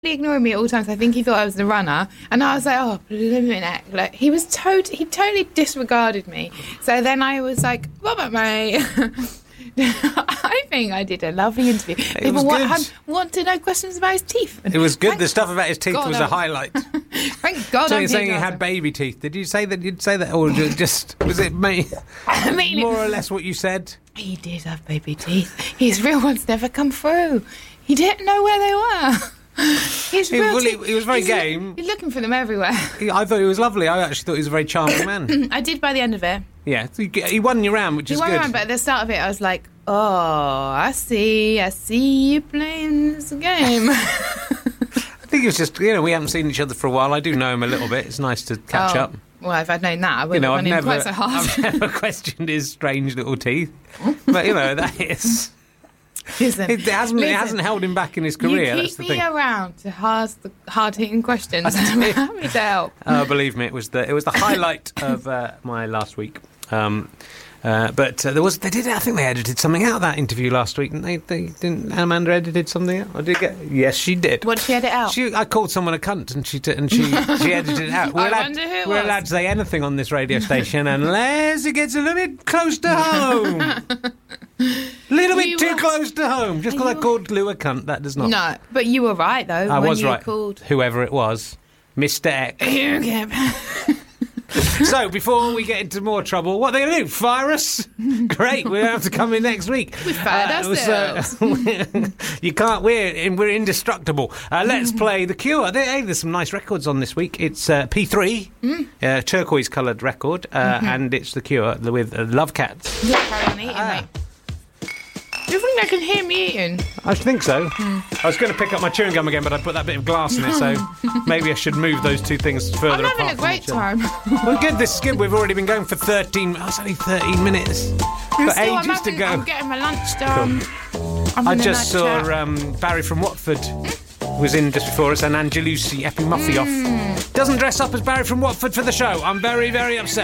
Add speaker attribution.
Speaker 1: ignoring me at all times. I think he thought I was the runner, and I was like, "Oh, blimmin' heck!" Like he totally disregarded me. So then I was like, "Robert May." I think I did a lovely interview. People want to know questions about his teeth.
Speaker 2: It was good. The stuff about his teeth was a highlight.
Speaker 1: Thank God.
Speaker 2: So you're saying he had baby teeth. Did you say that? You'd say that, or just was it me?
Speaker 1: I mean,
Speaker 2: more or less what you said.
Speaker 1: He did have baby teeth. His real ones never come through. He didn't know where they were. He
Speaker 2: was very game.
Speaker 1: He's looking for them everywhere.
Speaker 2: I thought he was lovely. I actually thought he was a very charming man.
Speaker 1: I did by the end of it.
Speaker 2: Yeah, he won you round, which is good. He won round,
Speaker 1: but at the start of it, I was like, "Oh, I see you playing this game."
Speaker 2: I think it was just, we haven't seen each other for a while. I do know him a little bit. It's nice to catch up.
Speaker 1: Well, if I'd known that, I wouldn't have run him quite so hard.
Speaker 2: I've never questioned his strange little teeth, but that is. It hasn't held him back in his career.
Speaker 1: You keep me around to hard-hitting questions. I'm happy to help.
Speaker 2: Believe me, it was the highlight of my last week. But I think they edited something out of that interview last week. They didn't. Amanda edited something out. Yes, she did.
Speaker 1: What did she edit out?
Speaker 2: I called someone a cunt, and she edited it out. We're allowed to say anything on this radio station unless it gets a little bit close to home. A little bit too close to home. Just because I called Lou a cunt, that does not.
Speaker 1: No, but you were right though.
Speaker 2: I was right.
Speaker 1: Called
Speaker 2: whoever it was, Mr. X. So, before we get into more trouble, what are they going to do? Fire us? Great, we'll have to come in next week.
Speaker 1: We fired ourselves.
Speaker 2: You can't, we're indestructible. Let's play The Cure. There's some nice records on this week. It's P3, turquoise-coloured record, and it's The Cure with Love Cats.
Speaker 1: You're carrying on eating, mate. Do you think they can hear me eating?
Speaker 2: I think so. I was going to pick up my chewing gum again, but I put that bit of glass in it, so maybe I should move those two things further apart.
Speaker 1: I'm having a great time.
Speaker 2: Well, good. This is good. We've already been going for 13... it's only 13 minutes. Got ages to go.
Speaker 1: I'm getting my lunch done.
Speaker 2: Cool. I just saw Barry from Watford was in just before us, and Angelucci Epi Muffy off. Doesn't dress up as Barry from Watford for the show. I'm very, very upset.